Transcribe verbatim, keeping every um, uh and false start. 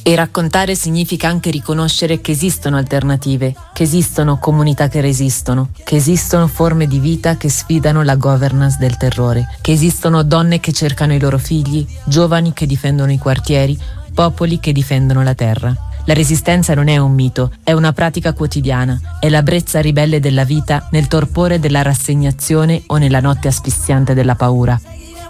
E raccontare significa anche riconoscere che esistono alternative, che esistono comunità che resistono, che esistono forme di vita che sfidano la governance del terrore, che esistono donne che cercano i loro figli, giovani che difendono i quartieri, popoli che difendono la terra. La resistenza non è un mito, è una pratica quotidiana, è la brezza ribelle della vita nel torpore della rassegnazione o nella notte asfissiante della paura.